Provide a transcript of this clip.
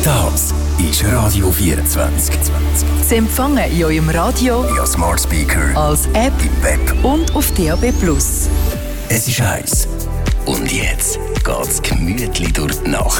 Das ist Radio 24. Sie empfangen in eurem Radio, via Smart Speaker, als App im Web und auf DAB+. Es ist heiß. Und jetzt geht's gemütlich durch die Nacht.